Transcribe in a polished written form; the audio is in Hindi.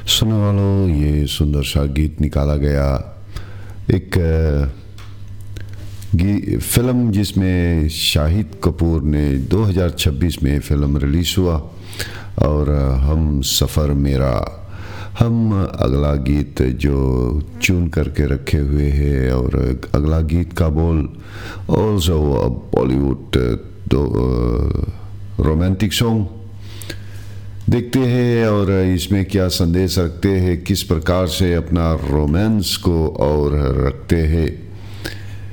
सुनने वालों, ये सुंदर सा गीत निकाला गया एक फिल्म जिसमें शाहिद कपूर ने 2026 में फिल्म रिलीज़ हुआ और हम सफ़र मेरा हम अगला गीत जो चुन करके रखे हुए हैं और अगला गीत का बोल ऑल्सो बॉलीवुड रोमांटिक सॉन्ग देखते हैं और इसमें क्या संदेश रखते हैं, किस प्रकार से अपना रोमांस को और रखते हैं।